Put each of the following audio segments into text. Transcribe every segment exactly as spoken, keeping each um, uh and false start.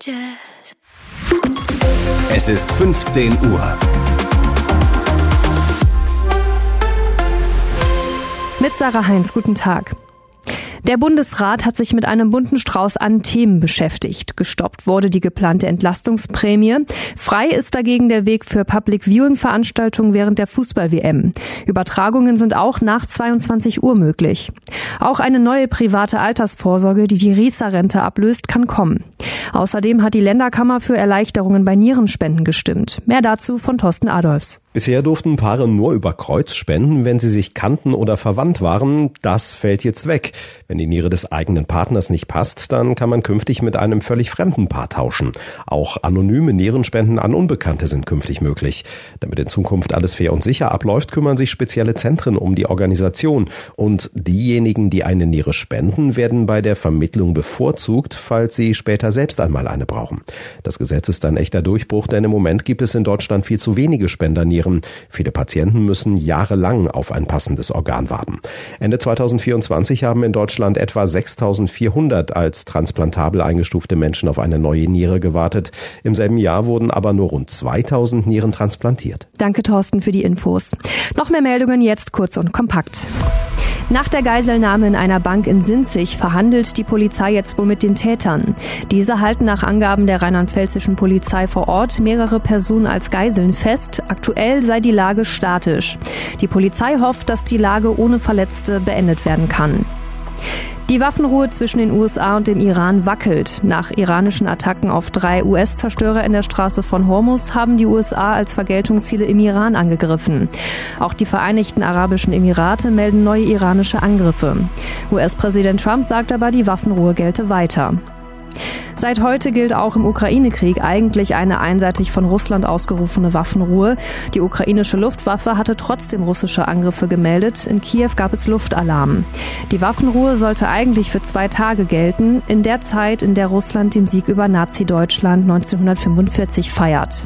Jazz. Es ist fünfzehn Uhr. Mit Sarah Heinz, guten Tag. Der Bundesrat hat sich mit einem bunten Strauß an Themen beschäftigt. Gestoppt wurde die geplante Entlastungsprämie. Frei ist dagegen der Weg für Public-Viewing-Veranstaltungen während der Fußball-W M. Übertragungen sind auch nach zweiundzwanzig Uhr möglich. Auch eine neue private Altersvorsorge, die die Riester-Rente ablöst, kann kommen. Außerdem hat die Länderkammer für Erleichterungen bei Nierenspenden gestimmt. Mehr dazu von Thorsten Adolfs. Bisher durften Paare nur über Kreuz spenden, wenn sie sich kannten oder verwandt waren. Das fällt jetzt weg. Wenn die Niere des eigenen Partners nicht passt, dann kann man künftig mit einem völlig fremden Paar tauschen. Auch anonyme Nierenspenden an Unbekannte sind künftig möglich. Damit in Zukunft alles fair und sicher abläuft, kümmern sich spezielle Zentren um die Organisation. Und diejenigen, die eine Niere spenden, werden bei der Vermittlung bevorzugt, falls sie später selbst einmal eine brauchen. Das Gesetz ist ein echter Durchbruch, denn im Moment gibt es in Deutschland viel zu wenige Spendernieren. Viele Patienten müssen jahrelang auf ein passendes Organ warten. Ende zweitausendvierundzwanzig haben in Deutschland etwa sechstausendvierhundert als transplantabel eingestufte Menschen auf eine neue Niere gewartet. Im selben Jahr wurden aber nur rund zweitausend Nieren transplantiert. Danke, Thorsten, für die Infos. Noch mehr Meldungen jetzt kurz und kompakt. Nach der Geiselnahme in einer Bank in Sinzig verhandelt die Polizei jetzt wohl mit den Tätern. Diese halten nach Angaben der rheinland-pfälzischen Polizei vor Ort mehrere Personen als Geiseln fest. Aktuell sei die Lage statisch. Die Polizei hofft, dass die Lage ohne Verletzte beendet werden kann. Die Waffenruhe zwischen den U S A und dem Iran wackelt. Nach iranischen Attacken auf drei U S-Zerstörer in der Straße von Hormuz haben die U S A als Vergeltungsziele im Iran angegriffen. Auch die Vereinigten Arabischen Emirate melden neue iranische Angriffe. U S-Präsident Trump sagt aber, die Waffenruhe gelte weiter. Seit heute gilt auch im Ukraine-Krieg eigentlich eine einseitig von Russland ausgerufene Waffenruhe. Die ukrainische Luftwaffe hatte trotzdem russische Angriffe gemeldet. In Kiew gab es Luftalarm. Die Waffenruhe sollte eigentlich für zwei Tage gelten, in der Zeit, in der Russland den Sieg über Nazi-Deutschland neunzehnhundertfünfundvierzig feiert.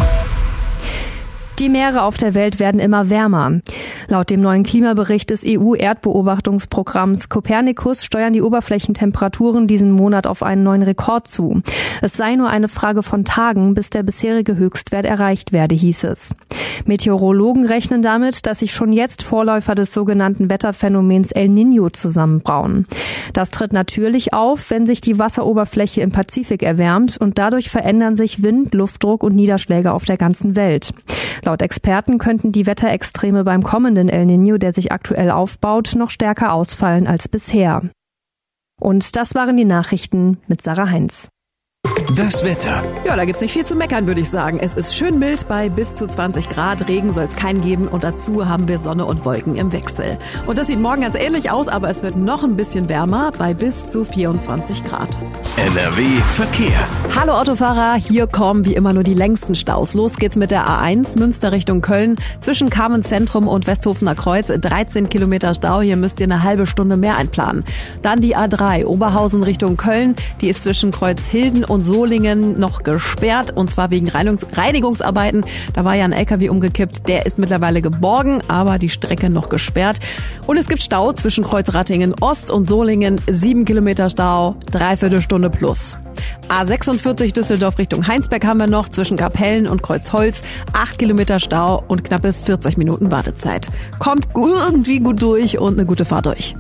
Die Meere auf der Welt werden immer wärmer. Laut dem neuen Klimabericht des E U-Erdbeobachtungsprogramms Copernicus steuern die Oberflächentemperaturen diesen Monat auf einen neuen Rekord zu. Es sei nur eine Frage von Tagen, bis der bisherige Höchstwert erreicht werde, hieß es. Meteorologen rechnen damit, dass sich schon jetzt Vorläufer des sogenannten Wetterphänomens El Niño zusammenbrauen. Das tritt natürlich auf, wenn sich die Wasseroberfläche im Pazifik erwärmt, und dadurch verändern sich Wind, Luftdruck und Niederschläge auf der ganzen Welt. Laut Experten könnten die Wetterextreme beim kommenden El Niño, der sich aktuell aufbaut, noch stärker ausfallen als bisher. Und das waren die Nachrichten mit Sarah Heinz. Das Wetter. Ja, da gibt's nicht viel zu meckern, würde ich sagen. Es ist schön mild bei bis zu zwanzig Grad. Regen soll es keinen geben und dazu haben wir Sonne und Wolken im Wechsel. Und das sieht morgen ganz ähnlich aus, aber es wird noch ein bisschen wärmer bei bis zu vierundzwanzig Grad. N R W Verkehr. Hallo Autofahrer, hier kommen wie immer nur die längsten Staus. Los geht's mit der A eins, Münster Richtung Köln. Zwischen Carmen Zentrum und Westhofener Kreuz dreizehn Kilometer Stau. Hier müsst ihr eine halbe Stunde mehr einplanen. Dann die A drei, Oberhausen Richtung Köln. Die ist zwischen Kreuzhilden und Solingen noch gesperrt, und zwar wegen Reinigungs- Reinigungsarbeiten. Da war ja ein L K W umgekippt, der ist mittlerweile geborgen, aber die Strecke noch gesperrt. Und es gibt Stau zwischen Kreuzrattingen Ost und Solingen, sieben Kilometer Stau, dreiviertel Stunde plus. A sechsundvierzig Düsseldorf Richtung Heinsberg haben wir noch, zwischen Kapellen und Kreuzholz, acht Kilometer Stau und knappe vierzig Minuten Wartezeit. Kommt irgendwie gut durch und eine gute Fahrt durch.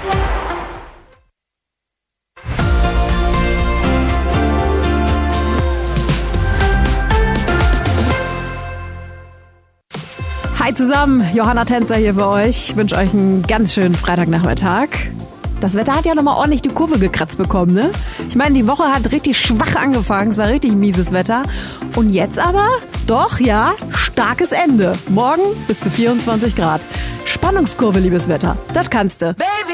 Hi zusammen, Johanna Tänzer hier bei euch. Ich wünsche euch einen ganz schönen Freitagnachmittag. Das Wetter hat ja nochmal ordentlich die Kurve gekratzt bekommen, ne? Ich meine, die Woche hat richtig schwach angefangen, es war richtig mieses Wetter. Und jetzt aber, doch, ja, starkes Ende. Morgen bis zu vierundzwanzig Grad. Spannungskurve, liebes Wetter, das kannst du. Baby.